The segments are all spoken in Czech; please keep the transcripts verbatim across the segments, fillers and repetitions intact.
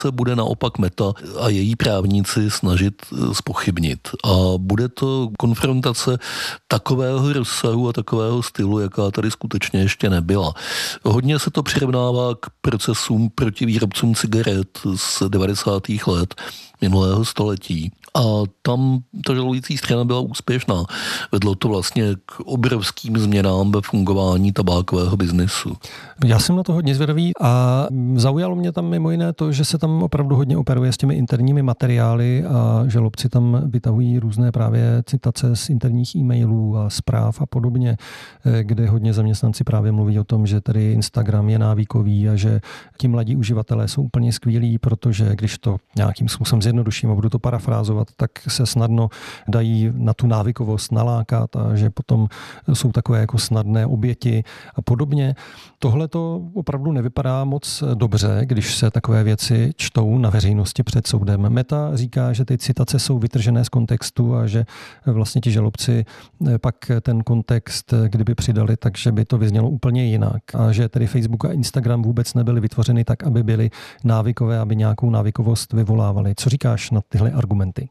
se bude naopak Meta a její právníci snažit zpochybnit. A bude to konfrontace takového rozsahu a takového stylu, jaká tady skutečně ještě nebyla. Hodně se to přirovnává k procesům proti výrobcům cigaret z devadesátých let minulého století. A tam ta žalující strana byla úspěšná. Vedlo to vlastně k obrovským změnám ve fungování tabákového biznesu. Já jsem na to hodně zvědavý a zaujalo mě tam mimo jiné to, že se tam opravdu hodně operuje s těmi interními materiály a žalobci tam vytahují různé právě citace z interních e-mailů a zpráv a podobně, kde hodně zaměstnanci právě mluví o tom, že tady Instagram je návykový a že ti mladí uživatelé jsou úplně skvělí, protože když to nějakým způsobem zjednoduším a budu to parafrázovat, tak se snadno dají na tu návykovost nalákat a že potom jsou takové jako snadné oběti a podobně. Tohle to opravdu nevypadá moc dobře, když se takové věci čtou na veřejnosti před soudem. Meta říká, že ty citace jsou vytržené z kontextu a že vlastně ti žalobci pak ten kontext, kdyby přidali, takže by to vyznělo úplně jinak. A že tedy Facebook a Instagram vůbec nebyly vytvořeny tak, aby byly návykové, aby nějakou návykovost vyvolávaly. Co říkáš na tyhle argumenty?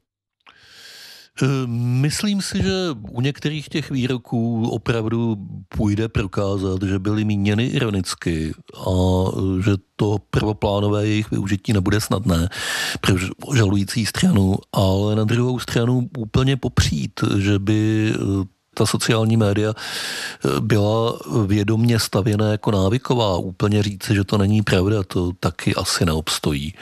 Myslím si, že u některých těch výroků opravdu půjde prokázat, že byly míněny ironicky a že to prvoplánové jejich využití nebude snadné pro žalující stranu, ale na druhou stranu úplně popřít, že by ta sociální média byla vědomě stavěna jako návyková. Úplně říci, že to není pravda, to taky asi neobstojí.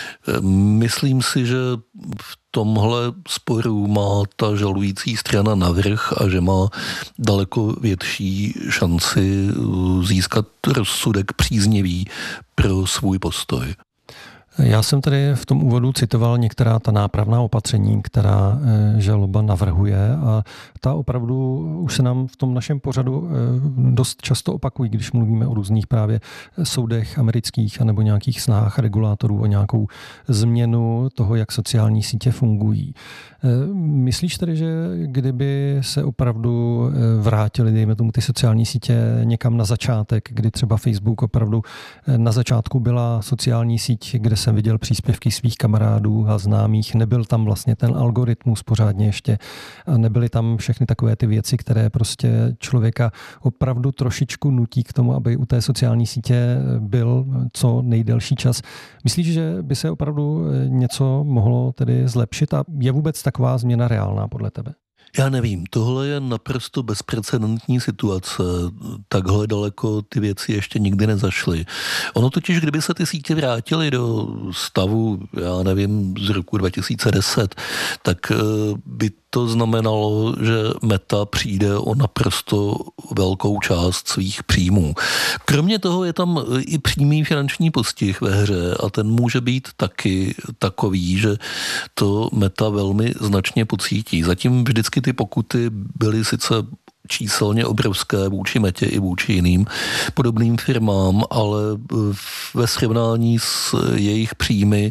Myslím si, že v tomhle sporu má ta žalující strana navrch a že má daleko větší šanci získat rozsudek příznivý pro svůj postoj. Já jsem tady v tom úvodu citoval některá ta nápravná opatření, která žaloba navrhuje a ta opravdu už se nám v tom našem pořadu dost často opakují, když mluvíme o různých právě soudech amerických anebo nějakých snahách regulátorů o nějakou změnu toho, jak sociální sítě fungují. Myslíš tedy, že kdyby se opravdu vrátili, dejme tomu, ty sociální sítě někam na začátek, kdy třeba Facebook opravdu na začátku byla sociální síť, kde jsem viděl příspěvky svých kamarádů a známých, nebyl tam vlastně ten algoritmus pořádně ještě a nebyly tam všechny takové ty věci, které prostě člověka opravdu trošičku nutí k tomu, aby u té sociální sítě byl co nejdelší čas. Myslíš, že by se opravdu něco mohlo tedy zlepšit a je vůbec taková změna reálná podle tebe? Já nevím, tohle je naprosto bezprecedentní situace. Takhle daleko ty věci ještě nikdy nezašly. Ono totiž, kdyby se ty sítě vrátily do stavu, já nevím, z roku dva tisíce deset, tak by to znamenalo, že Meta přijde o naprosto velkou část svých příjmů. Kromě toho je tam i přímý finanční postih ve hře a ten může být taky takový, že to Meta velmi značně pocítí. Zatím vždycky ty pokuty byly sice číselně obrovské vůči Metě i vůči jiným podobným firmám, ale ve srovnání s jejich příjmy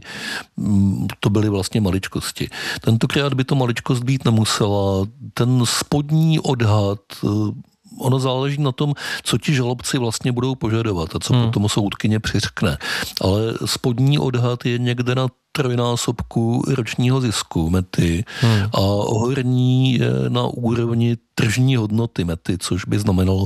to byly vlastně maličkosti. Tentokrát by to maličkost být nemusela. Ten spodní odhad, ono záleží na tom, co ti žalobci vlastně budou požadovat a co hmm. potom soudkyně přiřkne. Ale spodní odhad je někde na trojnásobku ročního zisku Mety hmm. a horní je na úrovni tržní hodnoty Mety, což by znamenalo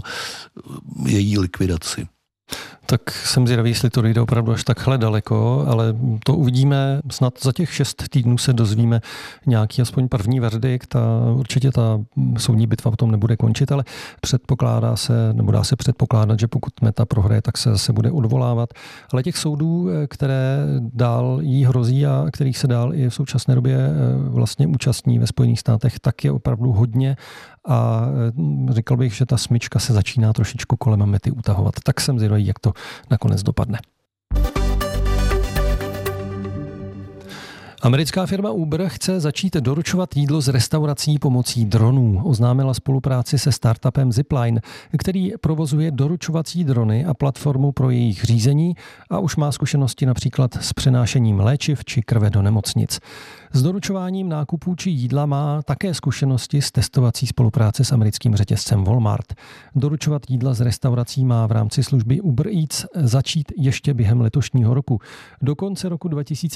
její likvidaci. Tak jsem zvědavý, jestli to jde opravdu až takhle daleko, ale to uvidíme. Snad za těch šest týdnů se dozvíme nějaký aspoň první verdikt a určitě ta soudní bitva potom nebude končit, ale předpokládá se, nebo dá se předpokládat, že pokud Meta prohraje, tak se zase bude odvolávat. Ale těch soudů, které dál jí hrozí a kterých se dál i v současné době vlastně účastní ve Spojených státech, tak je opravdu hodně. A říkal bych, že ta smyčka se začíná trošičku kolem Mety utahovat. Tak jsem zvědavý, jak to nakonec dopadne. Americká firma Uber chce začít doručovat jídlo z restaurací pomocí dronů. Oznámila spolupráci se startupem Zipline, který provozuje doručovací drony a platformu pro jejich řízení a už má zkušenosti například s přenášením léčiv či krve do nemocnic. S doručováním nákupů či jídla má také zkušenosti s testovací spolupráce s americkým řetězcem Walmart. Doručovat jídla z restaurací má v rámci služby Uber Eats začít ještě během letošního roku. Do konce roku dva tisíce